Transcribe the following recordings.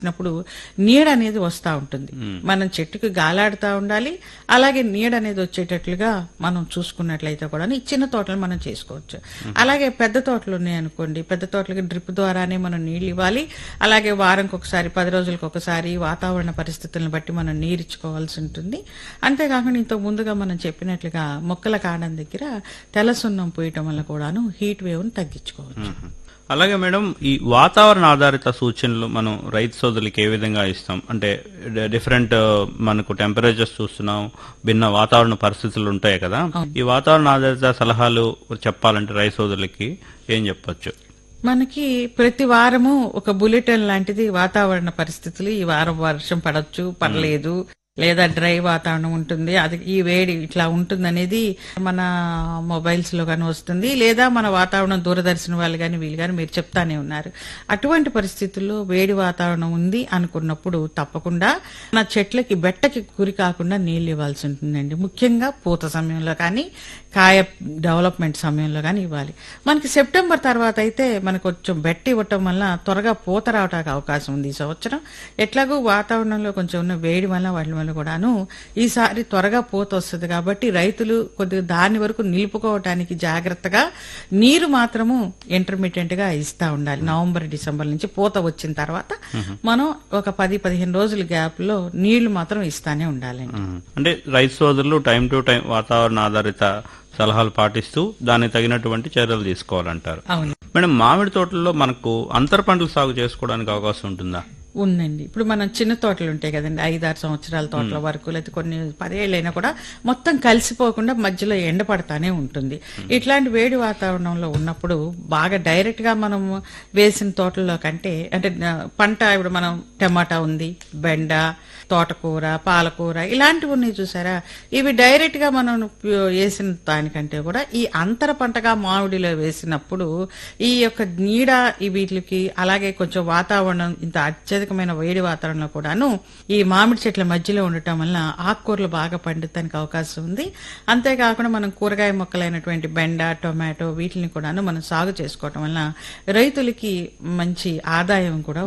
నప్పుడు నీడ అనేది వస్తూ ఉంటుంది. మనం చెట్టుకి గాలాడుతూ ఉండాలి, అలాగే నీడ అనేది వచ్చేటట్లుగా మనం చూసుకున్నట్లయితే కూడా ఈ చిన్న తోటలు మనం చేసుకోవచ్చు. అలాగే పెద్ద తోటలు ఉన్నాయనుకోండి, పెద్ద తోటలకి డ్రిప్ ద్వారానే మనం నీళ్ళు ఇవ్వాలి. అలాగే వారంకి ఒకసారి 10 రోజులకు ఒకసారి వాతావరణ పరిస్థితులను బట్టి మనం నీరు ఇచ్చుకోవాల్సి ఉంటుంది. అంతేకాకుండా ఇంతకు ముందుగా మనం చెప్పినట్లుగా మొక్కల కాండం దగ్గర తెల్ల సున్నం పూయటం వల్ల కూడాను హీట్ వేవ్ ని తగ్గించుకోవచ్చు. అలాగే మేడం, ఈ వాతావరణ ఆధారిత సూచనలు మనం రైతు సోదరులకి ఏ విధంగా ఇస్తాం? అంటే డిఫరెంట్ మనకు టెంపరేచర్స్ చూస్తున్నాం, భిన్న వాతావరణ పరిస్థితులు ఉంటాయి కదా. ఈ వాతావరణ ఆధారిత సలహాలు చెప్పాలంటే రైతు సోదరులకి ఏం చెప్పొచ్చు? మనకి ప్రతి వారము ఒక బులెటిన్ లాంటిది వాతావరణ పరిస్థితులు, ఈ వారం వర్షం పడొచ్చు, పడలేదు, లేదా డ్రై వాతావరణం ఉంటుంది, అది ఈ వేడి ఇట్లా ఉంటుంది అనేది మన మొబైల్స్ లో గానీ వస్తుంది, లేదా మన వాతావరణం దూరదర్శన్ వాళ్ళు గాని వీళ్ళు గాని మీరు చెప్తానే ఉన్నారు. అటువంటి పరిస్థితుల్లో వేడి వాతావరణం ఉంది అనుకున్నప్పుడు తప్పకుండా మన చెట్లకి బెట్టకి గురి కాకుండా నీళ్లు ఇవ్వాల్సి ఉంటుందండి. ముఖ్యంగా పూత సమయంలో కానీ కాయ డెవలప్మెంట్ సమయంలో కానీ ఇవ్వాలి. మనకి సెప్టెంబర్ తర్వాత అయితే మనకు కొంచెం బెట్ట ఇవ్వటం వల్ల త్వరగా పూత రావడానికి అవకాశం ఉంది. ఈ సంవత్సరం ఎట్లాగూ వాతావరణంలో కొంచెం ఉన్న వేడి వల్ల వాటి వల్ల కూడాను ఈసారి త్వరగా పూత వస్తుంది. కాబట్టి రైతులు కొద్దిగా దాని వరకు నిలుపుకోవటానికి జాగ్రత్తగా నీరు మాత్రము ఇంటర్మీడియట్ గా ఇస్తా ఉండాలి. నవంబర్ డిసెంబర్ నుంచి పూత వచ్చిన తర్వాత మనం ఒక 10-15 రోజుల గ్యాప్ లో నీళ్లు మాత్రం ఇస్తానే ఉండాలండి. అంటే రైతు సోదరులు టైం టు టైం వాతావరణ ఆధారిత సలహాలు పాటిస్తూ దానికి తగినటువంటి చర్యలు తీసుకోవాలంటారు. అవును మేడం, మామిడి తోటల్లో మనకు అంతర పంటలు సాగు చేసుకోవడానికి అవకాశం ఉంటుందా? ఉందండి. ఇప్పుడు మనం చిన్న తోటలు ఉంటాయి కదండి, 5-6 సంవత్సరాల తోటల వరకు, లేదా కొన్ని 10 ఏళ్ళైనా కూడా మొత్తం కలిసిపోకుండా మధ్యలో ఎండ పడతానే ఉంటుంది. ఇట్లాంటి వేడి వాతావరణంలో ఉన్నప్పుడు బాగా డైరెక్ట్ గా మనం వేసిన తోటల్లో కంటే, అంటే పంట ఇప్పుడు మనం టమాటా ఉంది, బెండ, తోటకూర, పాలకూర ఇలాంటివి ఉన్నాయి చూసారా, ఇవి డైరెక్ట్ గా మనం వేసిన దానికంటే కూడా ఈ అంతర పంటగా మామిడిలో వేసినప్పుడు ఈ యొక్క నీడ వీటికి, అలాగే కొంచెం వాతావరణం ఇంత అత్యధికమైన వేడి వాతావరణంలో కూడాను ఈ మామిడి చెట్ల మధ్యలో ఉండటం వల్ల ఆకుకూరలు బాగా పండుతానికి అవకాశం ఉంది. అంతేకాకుండా మనం కూరగాయ మొక్కలైనటువంటి బెండ, టొమాటో వీటిని కూడాను మనం సాగు చేసుకోవటం వల్ల రైతులకి మంచి ఆదాయం కూడా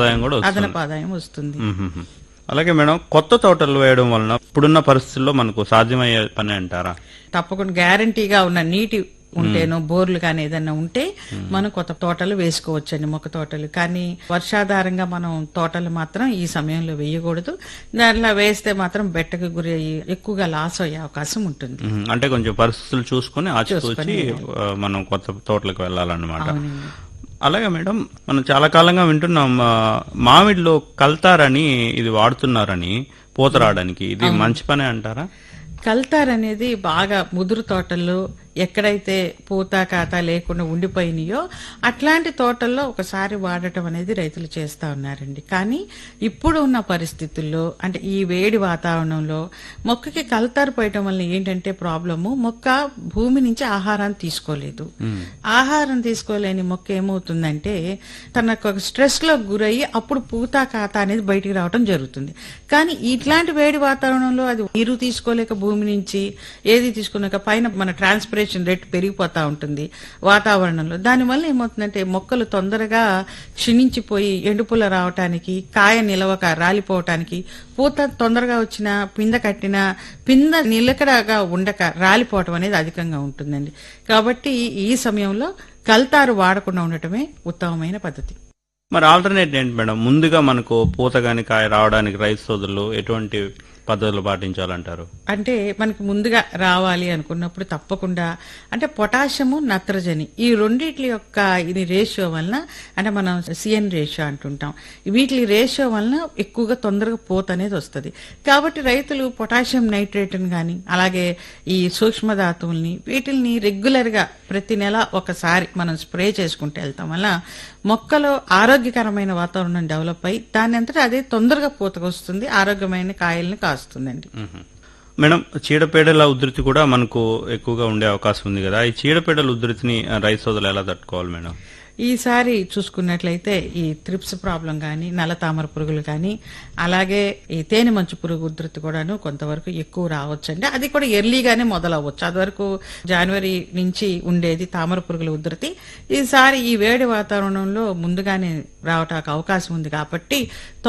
అదనపు ఆదాయం వస్తుంది. అలాగే మేడం, కొత్త తోటలు వేయడం వలన ఇప్పుడున్న పరిస్థితుల్లో మనకు సాధ్యమయ్యే పని అంటారా? తప్పకుండా గ్యారంటీగా ఉన్న నీటి ఉంటేనో, బోర్లు కానీ ఏదైనా ఉంటే మనం కొత్త తోటలు వేసుకోవచ్చండి, మొక్క తోటలు. కానీ వర్షాధారంగా మనం తోటలు మాత్రం ఈ సమయంలో వేయకూడదు. దానిలో వేస్తే మాత్రం బెట్టకు గురి అయ్యి ఎక్కువగా లాస్ అయ్యే అవకాశం ఉంటుంది. అంటే కొంచెం పరిస్థితులు చూసుకుని ఆచితూచి మనం కొత్త తోటలకు వెళ్ళాలన్నమాట. అలాగే మేడం, మనం చాలా కాలంగా వింటున్నాం మామిడిలో కల్తారని ఇది వాడుతున్నారని పూత రావడానికి, ఇది మంచి పనే అంటారా? కల్తార్ అనేది బాగా ముదురు తోటల్లో ఎక్కడైతే పూత కాత లేకుండా ఉండిపోయినాయో అట్లాంటి తోటల్లో ఒకసారి వాడటం అనేది రైతులు చేస్తా ఉన్నారండి. కానీ ఇప్పుడు ఉన్న పరిస్థితుల్లో, అంటే ఈ వేడి వాతావరణంలో మొక్కకి కల్తారు పోయటం వల్ల ఏంటంటే ప్రాబ్లము, మొక్క భూమి నుంచి ఆహారాన్ని తీసుకోలేదు. ఆహారం తీసుకోలేని మొక్క ఏమవుతుందంటే తనకు స్ట్రెస్ లో గురయ్యి అప్పుడు పూత కాత అనేది బయటికి రావడం జరుగుతుంది. కానీ ఇట్లాంటి వేడి వాతావరణంలో అది నీరు తీసుకోలేక భూమి నుంచి ఏది తీసుకున్నాక పైన మన ట్రాన్స్పిరేషన్ రేట్ పెరిగిపోతా ఉంటుంది వాతావరణంలో. దానివల్ల ఏమవుతుందంటే మొక్కలు తొందరగా క్షీణించిపోయి ఎండుపుల రావటానికి, కాయ నిలవక రాలిపోవటానికి, పూత తొందరగా వచ్చిన పింద కట్టిన పింద నిలకడగా ఉండక రాలిపోవటం అనేది అధికంగా ఉంటుందండి. కాబట్టి ఈ సమయంలో కల్తారు వాడకుండా ఉండటమే ఉత్తమమైన పద్ధతి. మరి ఆల్టర్నేట్ ఏంటి మేడం? ముందుగా మనకు పూత గాని కాయ రావడానికి రైతు సోదరులు ఎటువంటి పద్ధతులు పాటించాలంటారు? అంటే మనకి ముందుగా రావాలి అనుకున్నప్పుడు తప్పకుండా అంటే పొటాషియము, నత్రజని ఈ రెండిటి యొక్క ఇది రేషియో వలన, అంటే మనం సిఎన్ రేషియో అంటుంటాం, వీటి రేషియో వలన ఎక్కువగా తొందరగా పూత అనేది వస్తుంది. కాబట్టి రైతులు పొటాషియం నైట్రేట్ని కానీ, అలాగే ఈ సూక్ష్మధాతువుల్ని వీటిల్ని రెగ్యులర్ గా ప్రతి నెల ఒకసారి మనం స్ప్రే చేసుకుంటూ వెళ్తాం వల్ల మొక్కలో ఆరోగ్యకరమైన వాతావరణం డెవలప్ అయ్యి దాని అంతటా అదే తొందరగా పూతకొస్తుంది, ఆరోగ్యమైన కాయల్ని కాస్తుందండి. మేడం, చీడపీడల ఉధృతి కూడా మనకు ఎక్కువగా ఉండే అవకాశం ఉంది కదా, ఈ చీడపీడల ఉధృతిని రైతు సోదరులు ఎలా తట్టుకోవాలి మేడం? ఈ ఈసారి చూసుకున్నట్లయితే ఈ త్రిప్స్ ప్రాబ్లం కానీ నల్ల తామర పురుగులు కానీ అలాగే ఈ తేనె మంచు పురుగు ఉధృతి కూడాను కొంతవరకు ఎక్కువ రావచ్చండి. అది కూడా ఎర్లీగానే మొదలవ్వచ్చు. అది వరకు జనవరి నుంచి ఉండేది తామర పురుగుల ఉధృతి. ఈసారి ఈ వేడి వాతావరణంలో ముందుగానే రావటానికి అవకాశం ఉంది కాబట్టి